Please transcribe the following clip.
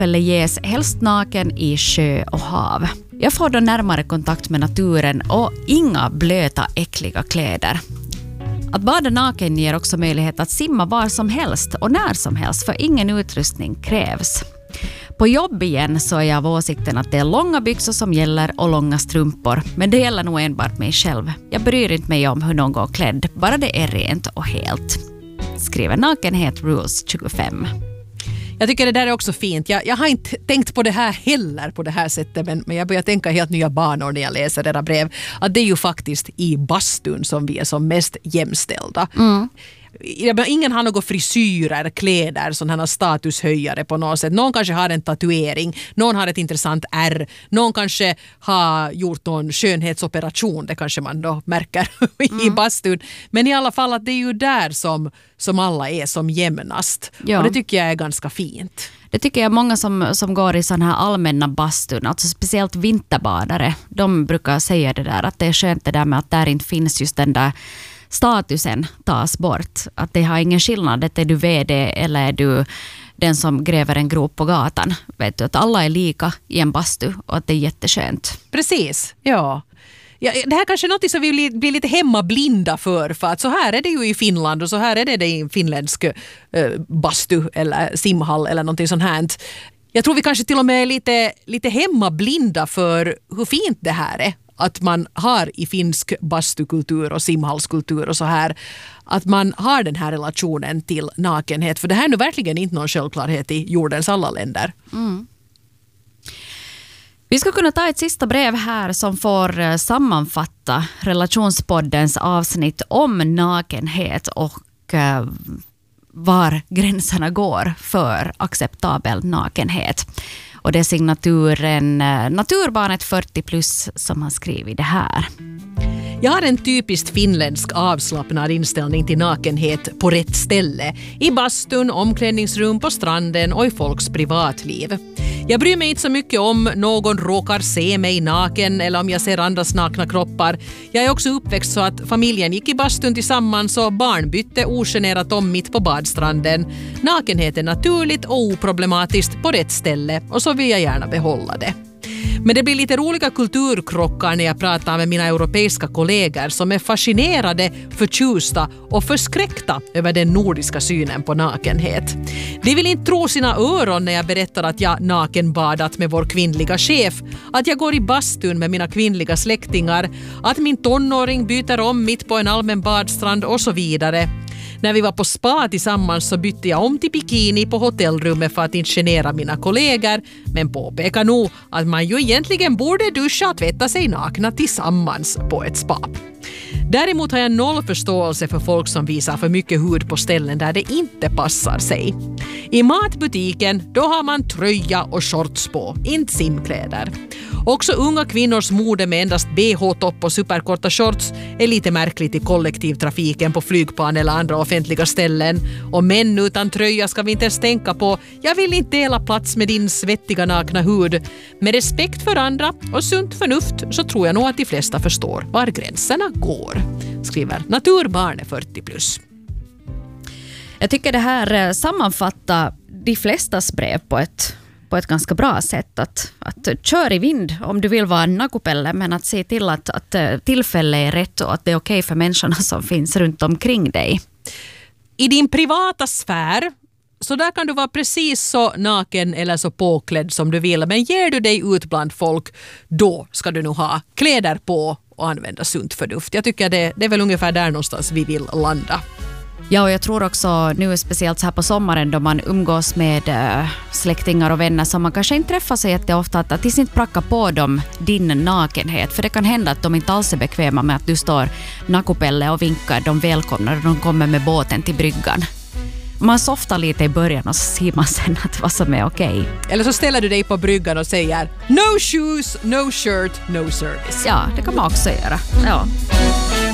eller ges helst naken i sjö och hav. Jag får då närmare kontakt med naturen och inga blöta, äckliga kläder. Att bada naken ger också möjlighet att simma var som helst och när som helst, för ingen utrustning krävs. På jobb igen så är jag av åsikten att det är långa byxor som gäller och långa strumpor. Men det gäller nog enbart mig själv. Jag bryr inte mig om hur någon går klädd, bara det är rent och helt. Skriver Nakenhet Rules 25. Jag tycker det där är också fint. Jag har inte tänkt på det här heller på det här sättet, men jag börjar tänka helt nya banor när jag läser era brev. Att det är ju faktiskt i bastun som vi är som mest jämställda. Ingen har några frisyrer, kläder, sådana statushöjare på något sätt. Någon kanske har en tatuering, någon har ett intressant ärr, någon kanske har gjort någon skönhetsoperation, det kanske man då märker i bastun. Men i alla fall att det är ju där som alla är som jämnast. Ja. Och det tycker jag är ganska fint. Det tycker jag många som går i sådana här allmänna bastun, alltså speciellt vinterbadare, de brukar säga det där, att det är skönt det där med att där inte finns just den där statusen tas bort. Att det har ingen skillnad, att är du vd eller är du den som gräver en grop på gatan. Vet du, att alla är lika i en bastu och att det är jätteskönt. Precis, ja. Det här kanske är något som vi blir lite hemmablinda för att så här är det ju i Finland och så här är det i en finländsk bastu eller simhall eller någonting sånt här. Jag tror vi kanske till och med är lite hemmablinda för hur fint det här är. Att man har i finsk bastukultur och simhallskultur och så här, att man har den här relationen till nakenhet. För det här är nu verkligen inte någon självklarhet i jordens alla länder. Vi ska kunna ta ett sista brev här som får sammanfatta relationspoddens avsnitt om nakenhet och var gränserna går för acceptabel nakenhet. Och det är signaturen Naturbarnet 40+ som har skrivit det här. Jag har en typiskt finländsk avslappnad inställning till nakenhet på rätt ställe. I bastun, omklädningsrum, på stranden och i folks privatliv. Jag bryr mig inte så mycket om någon råkar se mig naken eller om jag ser andras nakna kroppar. Jag är också uppväxt så att familjen gick i bastun tillsammans och barn bytte ogenerat om mitt på badstranden. Nakenhet är naturligt och oproblematiskt på rätt ställe och så vill jag gärna behålla det. Men det blir lite roliga kulturkrockar när jag pratar med mina europeiska kollegor som är fascinerade, förtjusta och förskräckta över den nordiska synen på nakenhet. De vill inte tro sina öron när jag berättar att jag nakenbadat med vår kvinnliga chef, att jag går i bastun med mina kvinnliga släktingar, att min tonåring byter om mitt på en allmän badstrand och så vidare. När vi var på spa tillsammans så bytte jag om till bikini på hotellrummet för att inte genera mina kollegor, men påpekar nog att man ju egentligen borde duscha och tvätta sig nakna tillsammans på ett spa. Däremot har jag noll förståelse för folk som visar för mycket hud på ställen där det inte passar sig. I matbutiken då har man tröja och shorts på, inte simkläder. Också unga kvinnors mode med endast BH-topp och superkorta shorts är lite märkligt i kollektivtrafiken på flygplan eller andra offentliga ställen. Och män utan tröja ska vi inte ens tänka på. Jag vill inte dela plats med din svettiga nakna hud. Med respekt för andra och sunt förnuft så tror jag nog att de flesta förstår var gränserna går, skriver Naturbarnet 40+. Jag tycker det här sammanfattar de flestas brev på ett ganska bra sätt. Att köra i vind om du vill vara en nakupelle, men att se till att tillfälle är rätt och att det är okej för människorna som finns runt omkring dig. I din privata sfär så där kan du vara precis så naken eller så påklädd som du vill. Men ger du dig ut bland folk, då ska du nog ha kläder på och använda sunt förnuft. Jag tycker det är väl ungefär där någonstans vi vill landa. Ja, och jag tror också nu speciellt så här på sommaren då man umgås med släktingar och vänner som man kanske inte träffar så jätteofta, att tills inte pracka på dem din nakenhet. För det kan hända att de inte alls är bekväma med att du står nakupelle och vinkar dem välkomna och de kommer med båten till bryggan. Man softar lite i början och så ser man sen att vad som är okej. Eller så ställer du dig på bryggan och säger no shoes, no shirt, no service. Ja, det kan man också göra. Ja.